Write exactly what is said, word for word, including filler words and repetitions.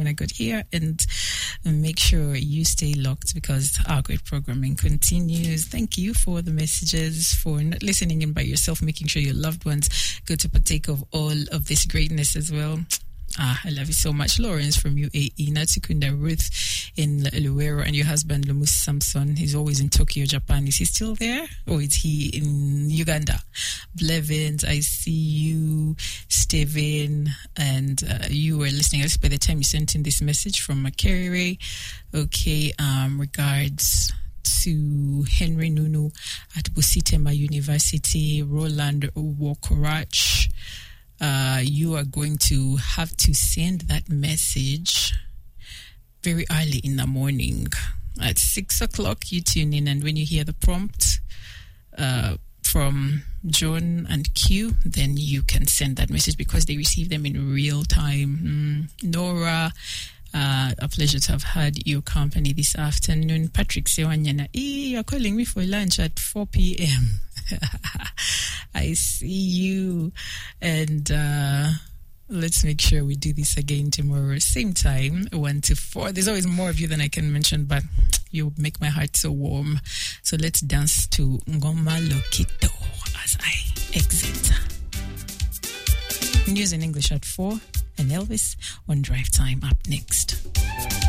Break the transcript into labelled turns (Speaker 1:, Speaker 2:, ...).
Speaker 1: when I got here. And make sure you stay locked because our great programming continues. Thank you for the messages, for not listening in by yourself, making sure your loved ones go to partake of all of this greatness as well. Ah, I love you so much. Lawrence from U A E, Natsikunda Ruth in Luwero, and your husband, Lumus Samson. He's always in Tokyo, Japan. Is he still there? Or is he in Uganda? Blevins, I see you. Steven, and uh, you were listening. At least by the time you sent in this message from Makerere. Okay, um, regards to Henry Nunu at Busitema University, Roland Wokorach. Uh, you are going to have to send that message very early in the morning. At six o'clock, you tune in, and when you hear the prompt uh, from John and Q, then you can send that message because they receive them in real time. Mm. Nora, uh, a pleasure to have had your company this afternoon. Patrick Sewanyana, you're calling me for lunch at four p.m. I see you. And uh, let's make sure we do this again tomorrow. Same time, one to four. There's always more of you than I can mention, but you make my heart so warm. So let's dance to Ngoma Lokito as I exit. News in English at four, and Elvis on Drive Time up next.